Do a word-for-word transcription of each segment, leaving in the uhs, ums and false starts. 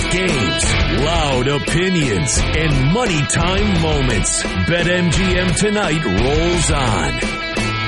games, loud opinions, and money time moments. BetMGM Tonight rolls on.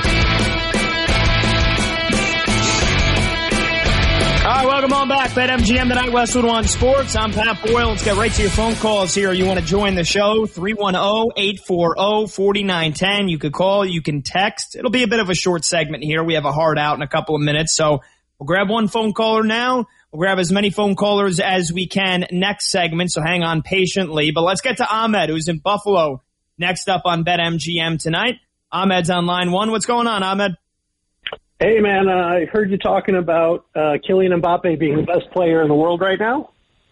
All right, welcome on back. BetMGM Tonight, Westwood One Sports. I'm Pat Boyle. Let's get right to your phone calls here. You want to join the show? three one zero, eight four zero, four nine one zero. You could call. You can text. It'll be a bit of a short segment here. We have a hard out in a couple of minutes, so we'll grab one phone caller now. We'll grab as many phone callers as we can next segment, so hang on patiently. But let's get to Ahmed, who's in Buffalo, next up on BetMGM Tonight. Ahmed's on line one. What's going on, Ahmed? Hey, man, uh, I heard you talking about uh, Kylian Mbappe being the best player in the world right now.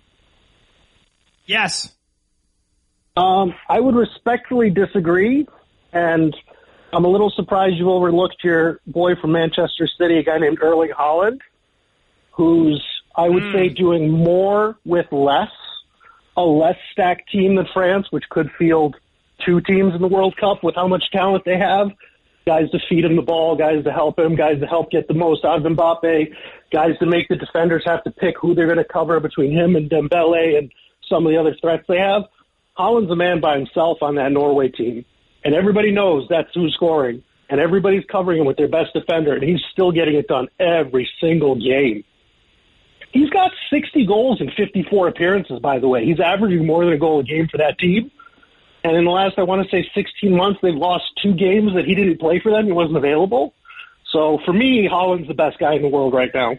Yes. Um, I would respectfully disagree, and I'm a little surprised you overlooked your boy from Manchester City, a guy named Erling Haaland, who's, I would mm. say, doing more with less, a less stacked team than France, which could field two teams in the World Cup with how much talent they have. Guys to feed him the ball, guys to help him, guys to help get the most out of Mbappe, guys to make the defenders have to pick who they're going to cover between him and Dembele and some of the other threats they have. Haaland's a man by himself on that Norway team, and everybody knows that's who's scoring, and everybody's covering him with their best defender, and he's still getting it done every single game. He's got sixty goals in fifty-four appearances, by the way. He's averaging more than a goal a game for that team. And in the last, I want to say, sixteen months, they've lost two games that he didn't play for them. He wasn't available. So for me, Haaland's the best guy in the world right now.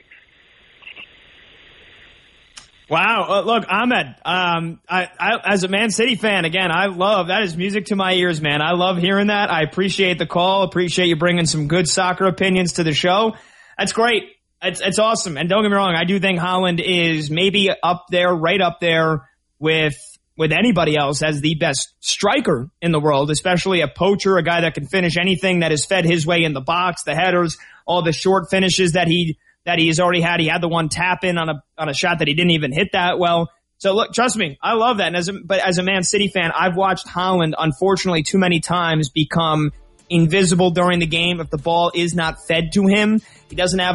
Wow. Uh, look, Ahmed, um, I, I, as a Man City fan, again, I love, that is music to my ears, man. I love hearing that. I appreciate the call. Appreciate you bringing some good soccer opinions to the show. That's great. It's, it's awesome. And don't get me wrong, I do think Haaland is maybe up there, right up there with with anybody else as the best striker in the world, especially a poacher, a guy that can finish anything that is fed his way in the box, the headers, all the short finishes that he that he's already had. He had the one tap in on a on a shot that he didn't even hit that well. So look, trust me, I love that. And as a, but as a Man City fan, I've watched Haaland, unfortunately, too many times become invisible during the game if the ball is not fed to him. He doesn't have